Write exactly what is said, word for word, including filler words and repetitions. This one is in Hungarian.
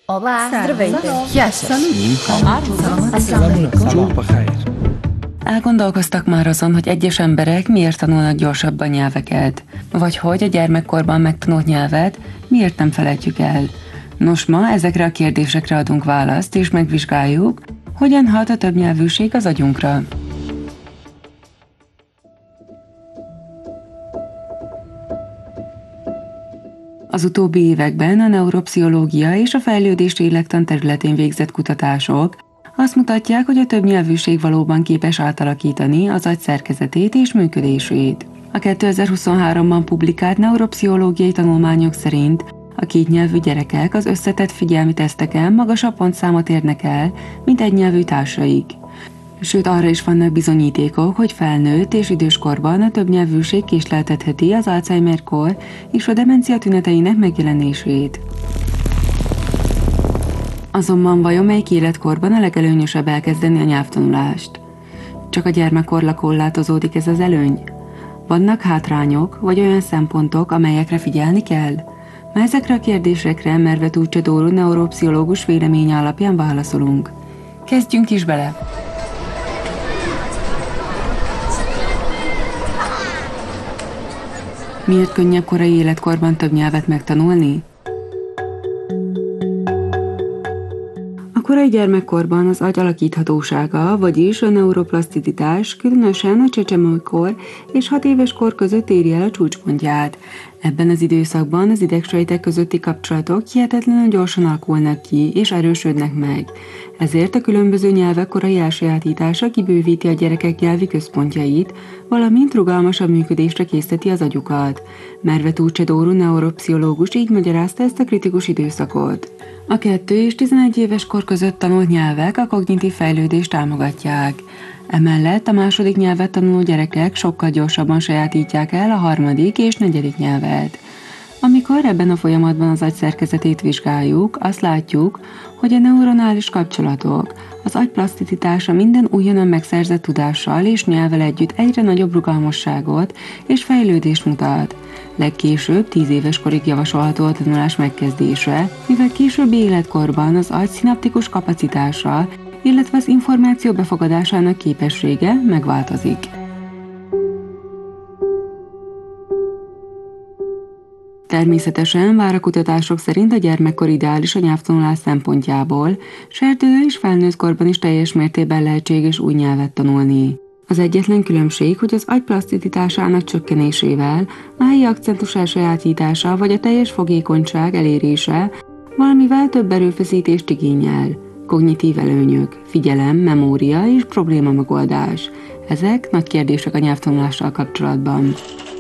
Olá, здравейте. Elgondolkoztak már azon, hogy egyes emberek miért tanulnak gyorsabban nyelveket, vagy hogy a gyermekkorban megtanult nyelvet miért nem felejtjük el. Nos, ma ezekre a kérdésekre adunk választ, és megvizsgáljuk, hogyan hat a többnyelvűség az agyunkra. Az utóbbi években a neuropszichológia és a fejlődés lélektan területén végzett kutatások azt mutatják, hogy a többnyelvűség valóban képes átalakítani az agy szerkezetét és működését. A kétezer-huszonháromban publikált neuropszichológiai tanulmányok szerint a kétnyelvű gyerekek az összetett figyelmi teszteken magasabb pontszámot érnek el, mint egynyelvű társaik. Sőt, arra is vannak bizonyítékok, hogy felnőtt és időskorban a többnyelvűség késleltetheti az Alzheimer-kor és a demencia tüneteinek megjelenését. Azonban vajon melyik életkorban a legelőnyösebb elkezdeni a nyelvtanulást? Csak a gyermekkorra korlátozódik ez az előny? Vannak hátrányok, vagy olyan szempontok, amelyekre figyelni kell? Ma ezekre a kérdésekre Merve Dóru neuropszichológus véleménye alapján válaszolunk. Kezdjünk is bele! Miért könnyebb korai életkorban több nyelvet megtanulni? A korai gyermekkorban az agy alakíthatósága, vagyis a neuroplaszticitás különösen a csecsemőkor és hat éves kor között éri el a csúcspontját. Ebben az időszakban az idegsejtek közötti kapcsolatok hihetetlenül gyorsan alakulnak ki és erősödnek meg. Ezért a különböző nyelvek korai elsajátítása kibővíti a gyerekek nyelvi központjait, valamint rugalmasabb működésre készteti az agyukat. Merve Dóru neuropszichológus így magyarázta ezt a kritikus időszakot. A kettő és tizenegy éves kor között tanult nyelvek a kognitív fejlődést támogatják. Emellett a második nyelvet tanuló gyerekek sokkal gyorsabban sajátítják el a harmadik és negyedik nyelvet. Amikor ebben a folyamatban az agy szerkezetét vizsgáljuk, azt látjuk, hogy a neuronális kapcsolatok, az agy plaszticitása minden újonnan megszerzett tudással és nyelvvel együtt egyre nagyobb rugalmasságot és fejlődést mutat. Legkésőbb tíz éves korig javasolható a tanulás megkezdése, mivel későbbi életkorban az agy szinaptikus kapacitása, illetve az információ befogadásának képessége megváltozik. Természetesen várakutatások szerint a gyermekkor ideális a nyelvtanulás szempontjából, serdülő és felnőtt korban is teljes mértékben lehetséges új nyelvet tanulni. Az egyetlen különbség, hogy az agy plaszticitásának csökkenésével a helyi akcentus elsajátítása vagy a teljes fogékonyság elérése valamivel több erőfeszítést igényel. Kognitív előnyök, figyelem, memória és problémamegoldás. Ezek nagy kérdések a nyelvtanulással kapcsolatban.